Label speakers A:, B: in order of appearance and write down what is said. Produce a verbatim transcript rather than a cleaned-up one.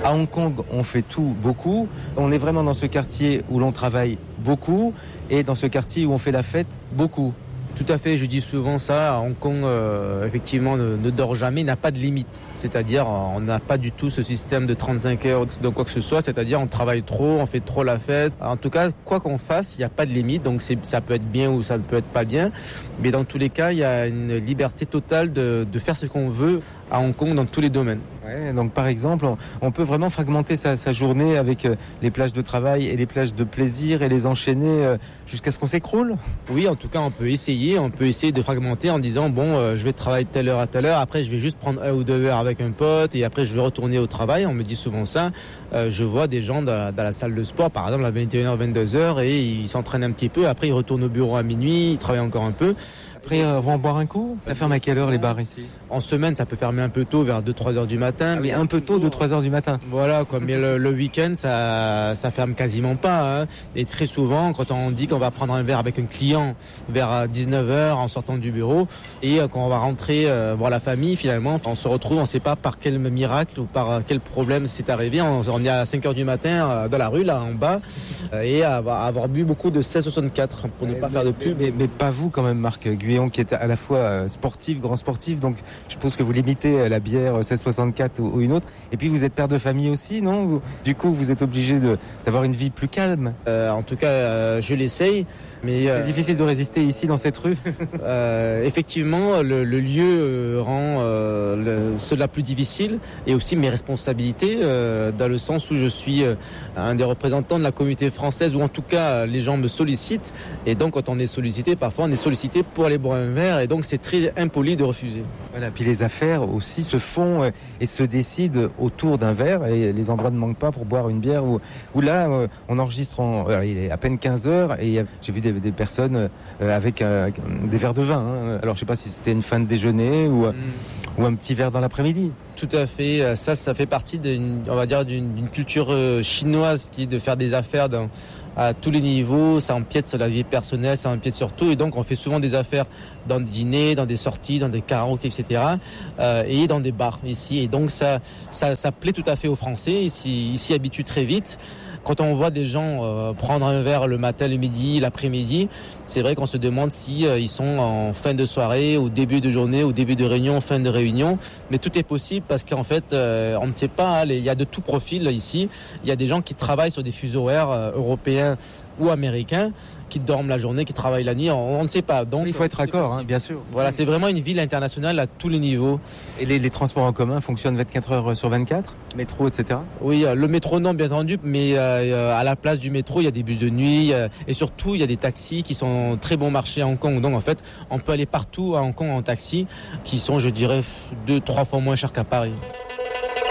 A: À Hong Kong, on fait tout beaucoup. On est vraiment dans ce quartier où l'on travaille beaucoup et dans ce quartier où on fait la fête beaucoup.
B: Tout à fait, je dis souvent ça. Hong Kong, euh, effectivement, ne, ne dort jamais, n'a pas de limite. C'est-à-dire, on n'a pas du tout ce système de trente-cinq heures de quoi que ce soit. C'est-à-dire, on travaille trop, on fait trop la fête. En tout cas, quoi qu'on fasse, il n'y a pas de limite. Donc, c'est, ça peut être bien ou ça ne peut être pas bien. Mais dans tous les cas, il y a une liberté totale de, de faire ce qu'on veut à Hong Kong dans tous les domaines.
A: Ouais, donc, par exemple, on, on peut vraiment fragmenter sa, sa journée avec euh, les plages de travail et les plages de plaisir et les enchaîner euh, jusqu'à ce qu'on s'écroule.
B: Oui, en tout cas, on peut essayer. On peut essayer de fragmenter en disant, bon, euh, je vais travailler de telle heure à telle heure. Après, je vais juste prendre un ou deux heures avec un pote et après, je vais retourner au travail. On me dit souvent ça. Euh, je vois des gens dans, dans la salle de sport, par exemple, à vingt et une heures, vingt-deux heures et ils s'entraînent un petit peu. Après, ils retournent au bureau à minuit, ils travaillent encore un peu.
A: Après, euh, vont en boire un coup. Ça ferme à quelle heure les bars ici ?
B: En semaine, ça peut fermer un peu tôt, vers deux trois heures du matin.
A: Ah, mais un peu tôt, deux trois heures du matin.
B: Voilà, quoi. Mais le, le week-end, ça, ça ferme quasiment pas. Hein. Et très souvent, quand on dit qu'on va prendre un verre avec un client vers dix-neuf heures en sortant du bureau, et quand on va rentrer euh, voir la famille, finalement, on se retrouve, on ne sait pas par quel miracle ou par quel problème c'est arrivé. On, on est à cinq heures du matin euh, dans la rue, là, en bas, euh, et avoir, avoir bu beaucoup de seize soixante-quatre pour ne
A: mais,
B: pas
A: mais,
B: faire de pub.
A: Mais, mais, mais pas vous, quand même, Marc Guyon, qui est à la fois sportif, grand sportif, donc je suppose que vous limitez la bière seize soixante-quatre ou, ou une autre. Et puis vous êtes père de famille aussi, non ? vous, Du coup, vous êtes obligé de, d'avoir une vie plus calme.
B: Euh, en tout cas, euh, je l'essaye. Mais
A: c'est
B: euh,
A: difficile de résister ici dans cette rue.
B: euh, effectivement, le, le lieu euh, rend euh, le, cela plus difficile et aussi mes responsabilités euh, dans le sens où je suis euh, un des représentants de la communauté française ou en tout cas les gens me sollicitent et donc quand on est sollicité, parfois on est sollicité pour aller boire un verre et donc c'est très impoli de refuser.
A: Voilà, puis les affaires aussi se font et se décident autour d'un verre et les endroits ne manquent pas pour boire une bière où, où là on enregistre en, alors il est à peine quinze heures et j'ai vu des, des personnes avec euh, des verres de vin. Hein. Alors je sais pas si c'était une fin de déjeuner ou, mmh. ou un petit verre dans l'après-midi.
B: Tout à fait. Ça, ça fait partie d'une, on va dire, d'une, d'une culture chinoise qui est de faire des affaires dans, à tous les niveaux. Ça empiète sur la vie personnelle, ça empiète sur tout. Et donc, on fait souvent des affaires dans des dîners, dans des sorties, dans des karaokés, et cetera. Euh, et dans des bars ici. Et donc, ça, ça, ça plaît tout à fait aux Français. Ils s'y, ils s'y habituent très vite. Quand on voit des gens euh, prendre un verre le matin, le midi, l'après-midi, c'est vrai qu'on se demande si euh, ils sont en fin de soirée, au début de journée, au début de réunion, fin de réunion. Mais tout est possible parce qu'en fait, euh, on ne sait pas. Il y a de tout profil ici. Il y a des gens qui travaillent sur des fuseaux horaires euh, européens ou américains, qui dorment la journée, qui travaillent la nuit. On, on ne sait pas. Donc
A: il faut être raccord, hein, bien sûr.
B: Voilà, c'est vraiment une ville internationale à tous les niveaux.
A: Et les, les transports en commun fonctionnent vingt-quatre heures sur vingt-quatre, métro, et cetera.
B: Oui, le métro non, bien entendu, mais euh, à la place du métro, il y a des bus de nuit euh, et surtout il y a des taxis qui sont très bon marché à Hong Kong. Donc en fait, on peut aller partout à Hong Kong en taxi, qui sont, je dirais, deux, trois fois moins chers qu'à Paris.